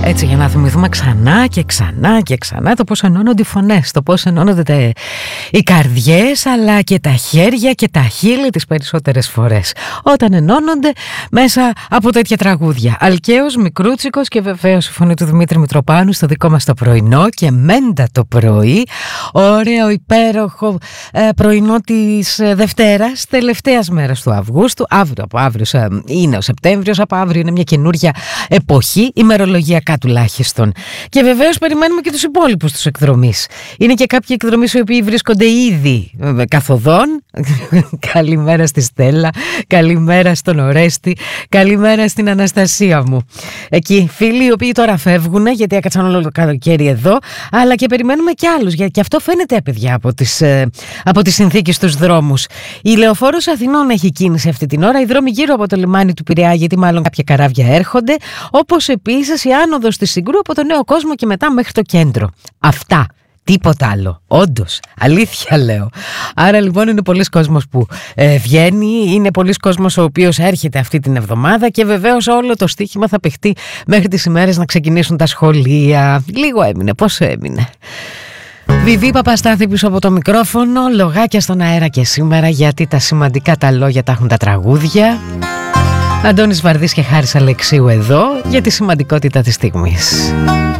Έτσι, για να θυμηθούμε ξανά και ξανά και ξανά το πώς ενώνονται οι φωνές, το πώς ενώνονται οι καρδιές, αλλά και τα χέρια και τα χείλη τις περισσότερες φορές όταν ενώνονται μέσα από τέτοια τραγούδια. Αλκαίος, Μικρούτσικος και βεβαίως η φωνή του Δημήτρη Μητροπάνου στο δικό μας το πρωινό και μέντα το πρωί. Ωραίο, υπέροχο πρωινό της Δευτέρας, τελευταίας μέρας του Αυγούστου. Από αύριο είναι ο Σεπτέμβριος, από αύριο είναι μια καινούρια εποχή, ημερολογιακά τουλάχιστον. Και βεβαίως περιμένουμε και τους υπόλοιπους τους εκδρομείς. Είναι και κάποιοι εκδρομείς οι οποίοι βρίσκονται ήδη καθοδόν. Καλημέρα στη Στέλλα, καλημέρα στον Ορέστη, καλημέρα στην Αναστασία μου. Εκεί φίλοι οι οποίοι τώρα φεύγουν, γιατί έκατσαν όλο το καλοκαίρι εδώ, αλλά και περιμένουμε κι άλλους. Και αυτό φαίνεται, παιδιά, από τις συνθήκες στους δρόμους. Η Λεωφόρος Αθηνών έχει κίνηση αυτή την ώρα, οι δρόμοι γύρω από το λιμάνι του Πειραιά, γιατί μάλλον κάποια καράβια έρχονται, όπως επίσης η άνοδος της Συγκρού από το Νέο Κόσμο και μετά μέχρι το κέντρο. Αυτά. Τίποτα άλλο. Όντως, αλήθεια λέω. Άρα λοιπόν είναι πολλοί κόσμος που βγαίνει, είναι πολλοί κόσμος ο οποίος έρχεται αυτή την εβδομάδα και βεβαίως όλο το στοίχημα θα παιχτεί μέχρι τις ημέρες να ξεκινήσουν τα σχολεία. Λίγο έμεινε, πόσο έμεινε. Βιβί Παπαστάθη πίσω από το μικρόφωνο, λογάκια στον αέρα και σήμερα, γιατί τα σημαντικά τα λόγια τα έχουν τα τραγούδια. Αντώνης Βαρδής και Χάρης Αλεξίου εδώ για τη σημαντικότητα της στιγμής.